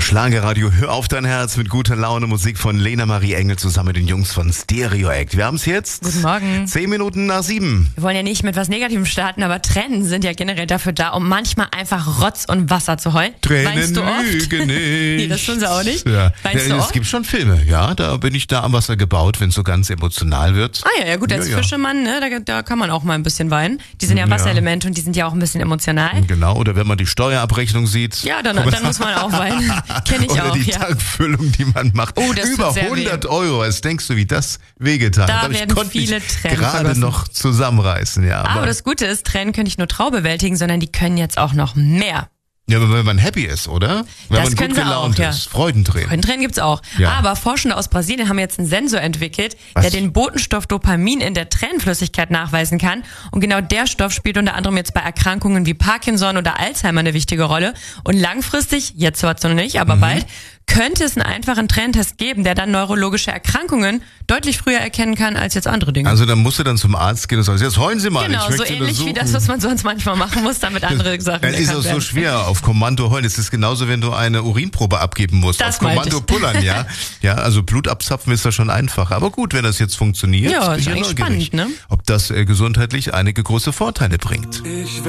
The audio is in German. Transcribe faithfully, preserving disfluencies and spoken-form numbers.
Schlagerradio, hör auf dein Herz mit guter Laune, Musik von Lena Marie Engel zusammen mit den Jungs von Stereo Act. Wir haben es jetzt. Guten Morgen. Zehn Minuten nach sieben. Wir wollen ja nicht mit was Negativem starten, aber Tränen sind ja generell dafür da, um manchmal einfach Rotz und Wasser zu heulen. Tränen Weinst du oft? lügen nicht. Nee, das tun sie auch nicht. Ja. Weinst ja, du es oft? gibt schon Filme, ja, da bin ich da am Wasser gebaut, wenn es so ganz emotional wird. Ah ja, ja gut, als ja, ja. Fischemann, ne, da, da kann man auch mal ein bisschen weinen. Die sind ja Ja. Wasserelemente und die sind ja auch ein bisschen emotional. Genau, oder wenn man die Steuerabrechnung sieht. Ja, dann, dann muss man auch weinen. Kenn ich Oder auch, die ja. Tankfüllung, die man macht. Oh, das Über tut sehr hundert weh. Euro. Was denkst du, wie das wehgetan Da hat? Aber ich werden konnte viele mich Tränen gerade vergossen. noch zusammenreißen, ja. Aber das Gute ist, Tränen können nicht nur Trauer bewältigen, sondern die können jetzt auch noch mehr. Ja, aber wenn man happy ist, oder? Wenn Das man können gut sie gelaunt auch, ja. ist. Freudentränen. Freudentränen gibt's auch. Ja. Aber Forschende aus Brasilien haben jetzt einen Sensor entwickelt, Was? der den Botenstoff Dopamin in der Tränenflüssigkeit nachweisen kann. Und genau der Stoff spielt unter anderem jetzt bei Erkrankungen wie Parkinson oder Alzheimer eine wichtige Rolle. Und langfristig, jetzt zwar noch nicht, aber Mhm. bald, könnte es einen einfachen Tränentest geben, der dann neurologische Erkrankungen deutlich früher erkennen kann als jetzt andere Dinge. Also dann musst du dann zum Arzt gehen und sagst, jetzt heulen Sie mal. Genau, ich so möchte ähnlich wie untersuchen. das, was man sonst manchmal machen muss, damit andere Sachen Dann ist erkannt es so werden. schwer, auf Kommando heulen. Es ist genauso, wenn du eine Urinprobe abgeben musst. Das auf Kommando meinte ich. pullern, ja. Ja, also Blut abzapfen ist ja schon einfach. Aber gut, wenn das jetzt funktioniert, Ja, bin ist ich eigentlich neugierig, spannend, ne? ob das äh, gesundheitlich einige große Vorteile bringt.